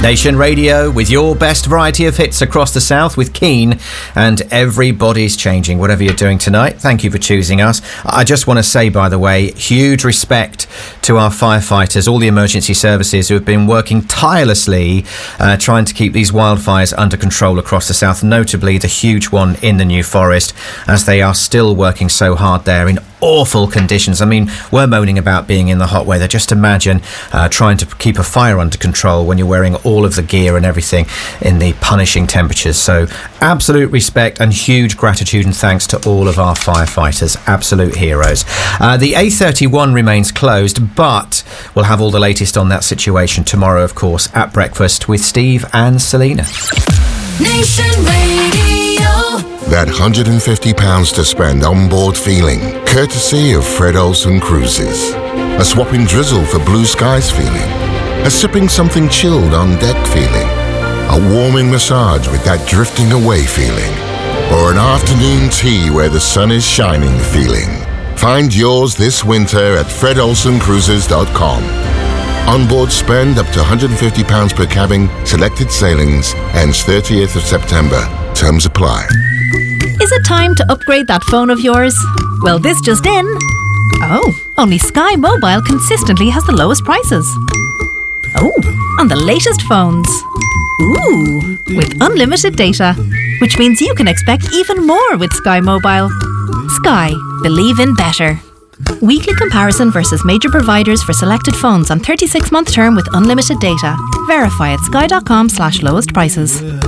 Nation Radio with your best variety of hits across the south with Keane and Everybody's Changing. Whatever you're doing tonight, thank you for choosing us. I just want to say, by the way, huge respect to our firefighters, all the emergency services who have been working tirelessly trying to keep these wildfires under control across the south, notably the huge one in the New Forest, as they are still working so hard there in awful conditions. I mean, we're moaning about being in the hot weather. Just imagine trying to keep a fire under control when you're wearing all of the gear and everything in the punishing temperatures. So absolute respect and huge gratitude and thanks to all of our firefighters. Absolute heroes. The A31 remains closed, but we'll have all the latest on that situation tomorrow, of course, at breakfast with Steve and Selena. Nation Radio. That £150 to spend on board feeling, courtesy of Fred Olsen Cruises. A swapping drizzle for blue skies feeling. A sipping something chilled on deck feeling. A warming massage with that drifting away feeling. Or an afternoon tea where the sun is shining feeling. Find yours this winter at fredolsencruises.com. Onboard spend up to £150 per cabin, selected sailings, ends 30th of September. Terms apply. Is it time to upgrade that phone of yours? Well, this just in. Oh, only Sky Mobile consistently has the lowest prices. Oh, on the latest phones. Ooh, with unlimited data, which means you can expect even more with Sky Mobile. Sky, believe in better. Weekly comparison versus major providers for selected phones on 36-month term with unlimited data. Verify at sky.com/lowest prices.